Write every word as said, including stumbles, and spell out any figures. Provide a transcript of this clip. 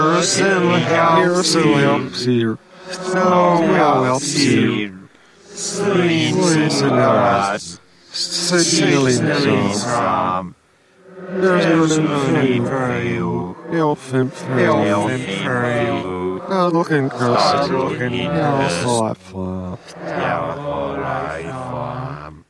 Person helps you. No helps you. Sleeps in us. Stealing from. There's no need for you. Elfin for you. Not looking close. Looking. Your whole life. Your whole life.